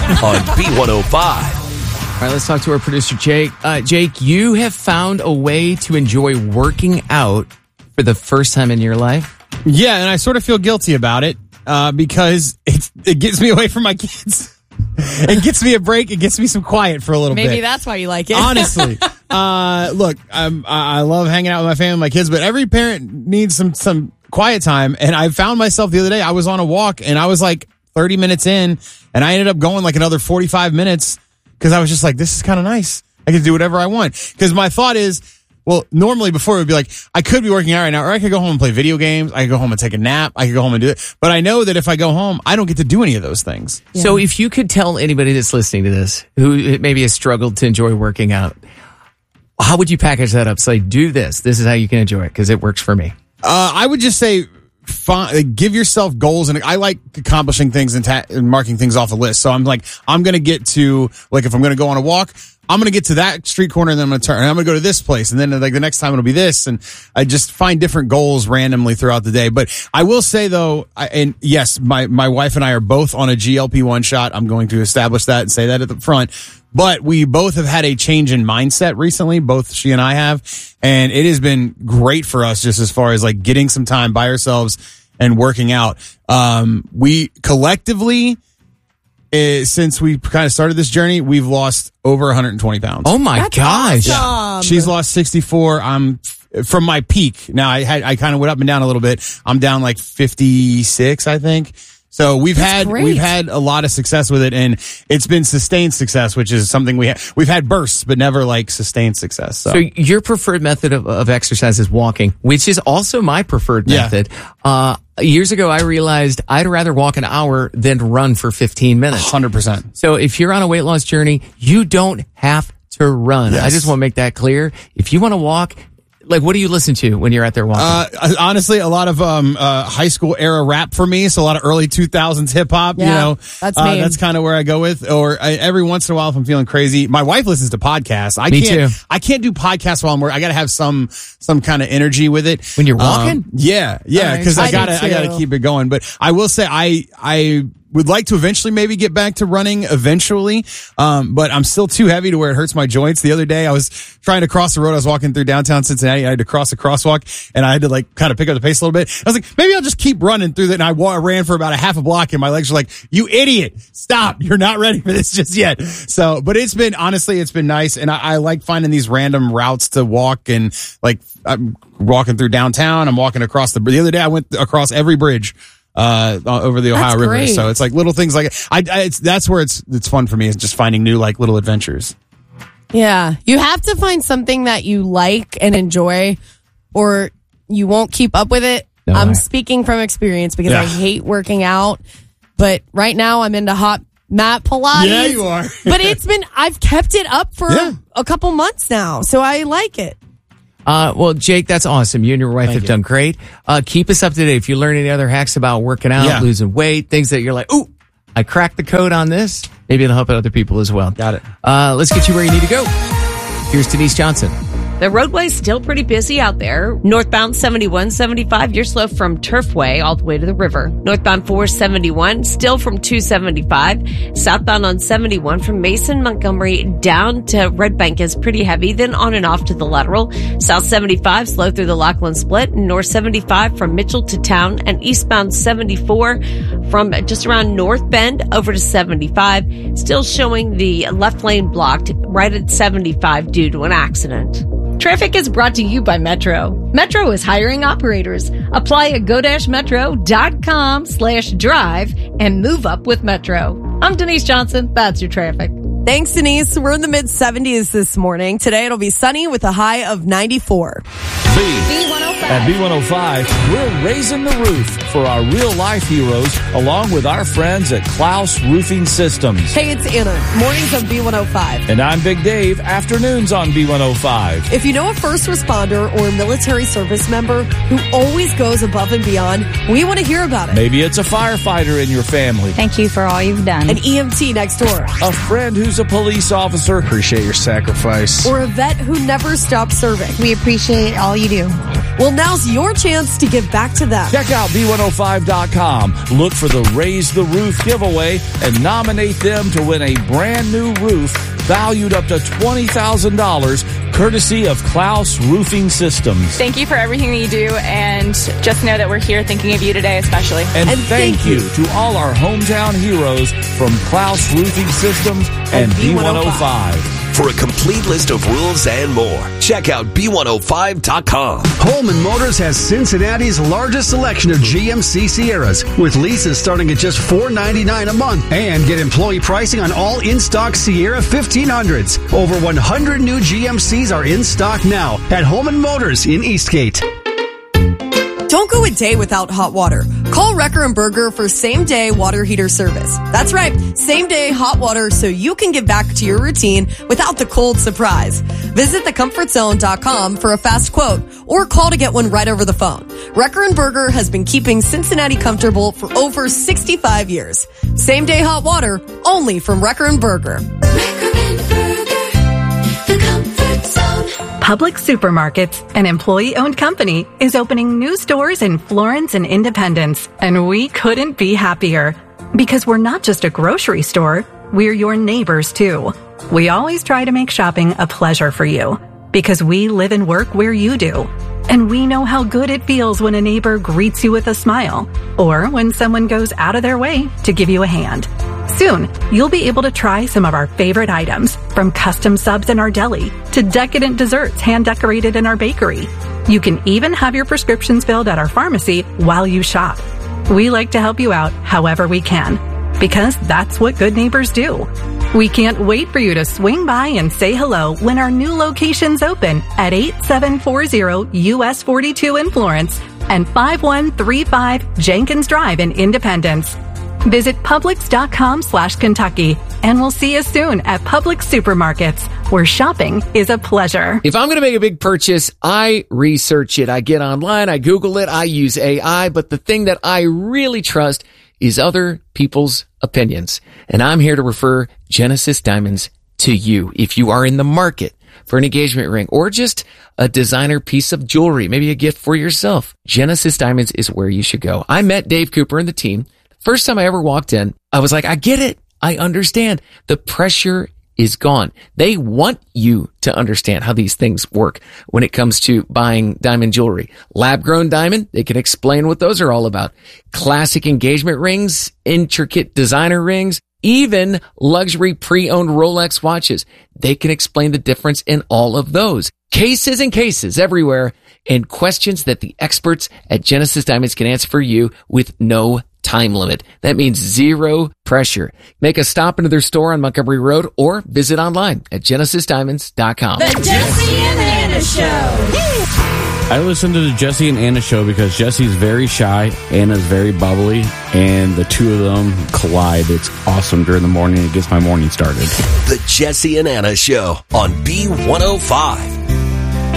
on B105. All right, let's talk to our producer, Jake. Jake, you have found a way to enjoy working out for the first time in your life. Yeah, and I sort of feel guilty about it because it gets me away from my kids. It gets me a break. It gets me some quiet for a little bit. Maybe that's why you like it. Honestly. Look, I love hanging out with my family and my kids, but every parent needs some quiet time. And I found myself the other day, I was on a walk and I was like 30 minutes in and I ended up going like another 45 minutes because I was just like, this is kind of nice. I can do whatever I want. Because my thought is, well, normally before it would be like, I could be working out right now, or I could go home and play video games. I could go home and take a nap. I could go home and do it. But I know that if I go home, I don't get to do any of those things. Yeah. So if you could tell anybody that's listening to this who maybe has struggled to enjoy working out, how would you package that up? Say, do this. This is how you can enjoy it because it works for me. I would just say, give yourself goals, and I like accomplishing things and marking things off a list. So I'm like, I'm going to get to, like, if I'm going to go on a walk, I'm going to get to that street corner and then I'm going to turn and I'm going to go to this place. And then like the next time it'll be this. And I just find different goals randomly throughout the day. But I will say though, and yes, my wife and I are both on a GLP-1 shot. I'm going to establish that and say that at the front. But we both have had a change in mindset recently. Both she and I have. And it has been great for us just as far as like getting some time by ourselves and working out. We collectively, since we kind of started this journey, we've lost over 120 pounds. Oh my gosh. Awesome. She's lost 64. I'm from my peak. Now I kind of went up and down a little bit. I'm down like 56, I think. So we've had a lot of success with it, and it's been sustained success, which is something we've had bursts, but never like sustained success. So your preferred method of exercise is walking, which is also my preferred method. Years ago, I realized I'd rather walk an hour than run for 15 minutes. 100%. So if you're on a weight loss journey, you don't have to run. Yes. I just want to make that clear. If you want to walk, like, what do you listen to when you're out there walking? Honestly, a lot of high school era rap for me. So a lot of early 2000s hip hop. Yeah, you know, that's me. That's kind of where I go with. Or every once in a while, if I'm feeling crazy, my wife listens to podcasts. Me too. I can't do podcasts while I'm working. I got to have some kind of energy with it when you're walking. Yeah, because I gotta keep it going. But I will say, I would like to eventually maybe get back to running eventually. But I'm still too heavy to where it hurts my joints. The other day I was trying to cross the road. I was walking through downtown Cincinnati. I had to cross a crosswalk and I had to like kind of pick up the pace a little bit. I was like, maybe I'll just keep running through that. And I ran for about a half a block and my legs were like, you idiot, stop. You're not ready for this just yet. So, but it's been nice. And I like finding these random routes to walk, and like I'm walking through downtown. I'm walking across the other day I went across every bridge over the Ohio River. Great. So it's like little things like that's where it's fun for me, is just finding new like little adventures. Yeah. You have to find something that you like and enjoy, or you won't keep up with it. No, I'm speaking from experience because I hate working out, but right now I'm into hot mat Pilates. Yeah, you are. But I've kept it up for a couple months now, so I like it. Well, Jake, that's awesome. You and your wife have done great. Keep us up to date. If you learn any other hacks about working out, losing weight, things that you're like, ooh, I cracked the code on this, maybe it'll help other people as well. Got it. Let's get you where you need to go. Here's Denise Johnson. The roadway's still pretty busy out there. Northbound 71-75, you're slow from Turfway all the way to the river. Northbound 471, still from 275. Southbound on 71 from Mason, Montgomery down to Red Bank is pretty heavy, then on and off to the lateral. South 75, slow through the Lachlan Split. North 75 from Mitchell to Town, and eastbound 74 from just around North Bend over to 75. Still showing the left lane blocked right at 75 due to an accident. Traffic is brought to you by Metro. Metro is hiring operators. Apply at go-metro.com/drive and move up with Metro. I'm Denise Johnson. That's your traffic. Thanks, Denise. We're in the mid-70s this morning. Today it'll be sunny with a high of 94. At B105, we're raising the roof for our real-life heroes, along with our friends at Klaus Roofing Systems. Hey, it's Anna. Mornings on B105. And I'm Big Dave. Afternoons on B105. If you know a first responder or military service member who always goes above and beyond, we want to hear about it. Maybe it's a firefighter in your family. Thank you for all you've done. An EMT next door. A friend who's a police officer. Appreciate your sacrifice. Or a vet who never stopped serving. We appreciate all you do. Well, now's your chance to give back to them. Check out B105.com. Look for the Raise the Roof giveaway and nominate them to win a brand new roof valued up to $20,000, courtesy of Klaus Roofing Systems. Thank you for everything that you do, and just know that we're here thinking of you today especially. And thank you to all our hometown heroes from Klaus Roofing Systems and B105. For a complete list of rules and more, check out B105.com. Holman Motors has Cincinnati's largest selection of GMC Sierras, with leases starting at just $499 a month. And get employee pricing on all in-stock Sierra 1500s. Over 100 new GMCs are in stock now at Holman Motors in Eastgate. Don't go a day without hot water. Call Wrecker & Berger for same-day water heater service. That's right, same-day hot water so you can get back to your routine without the cold surprise. Visit thecomfortzone.com for a fast quote or call to get one right over the phone. Wrecker & Berger has been keeping Cincinnati comfortable for over 65 years. Same-day hot water only from Wrecker & Berger. Publix Supermarkets, an employee-owned company, is opening new stores in Florence and Independence, and we couldn't be happier. Because we're not just a grocery store, we're your neighbors too. We always try to make shopping a pleasure for you, because we live and work where you do. And we know how good it feels when a neighbor greets you with a smile, or when someone goes out of their way to give you a hand. Soon, you'll be able to try some of our favorite items, from custom subs in our deli to decadent desserts hand-decorated in our bakery. You can even have your prescriptions filled at our pharmacy while you shop. We like to help you out however we can, because that's what good neighbors do. We can't wait for you to swing by and say hello when our new locations open at 8740 US 42 in Florence and 5135 Jenkins Drive in Independence. Visit Publix.com/Kentucky, and we'll see you soon at Publix Supermarkets, where shopping is a pleasure. If I'm going to make a big purchase, I research it. I get online, I Google it, I use AI, but the thing that I really trust is other people's opinions. And I'm here to refer Genesis Diamonds to you. If you are in the market for an engagement ring or just a designer piece of jewelry, maybe a gift for yourself, Genesis Diamonds is where you should go. I met Dave Cooper and the team. First time I ever walked in, I was like, I get it. I understand. The pressure is gone. They want you to understand how these things work when it comes to buying diamond jewelry. Lab-grown diamond, they can explain what those are all about. Classic engagement rings, intricate designer rings, even luxury pre-owned Rolex watches. They can explain the difference in all of those. Cases and cases everywhere, and questions that the experts at Genesis Diamonds can answer for you with no time limit. That means zero pressure. Make a stop into their store on Montgomery Road or visit online at GenesisDiamonds.com. The Jesse and Anna Show. I listen to the Jesse and Anna Show because Jesse's very shy, Anna's very bubbly, and the two of them collide. It's awesome during the morning. It gets my morning started. The Jesse and Anna Show on B105.